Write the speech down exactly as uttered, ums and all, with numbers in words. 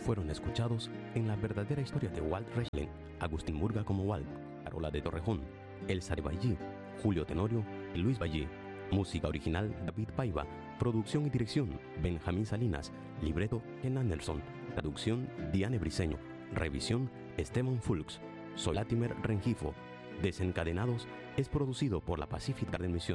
fueron escuchados en la verdadera historia de Walt Rechlen, Agustín Murga como Walt, Carola de Torrejón, Elsa de Ballí, Julio Tenorio y Luis Ballí. Música original David Paiva. Producción y dirección Benjamín Salinas. Libreto Ken Anderson. Traducción Diane Briceño. Revisión Esteban Fulks. Soy Latimer Rengifo. Desencadenados es producido por la Pacific Garden Mission.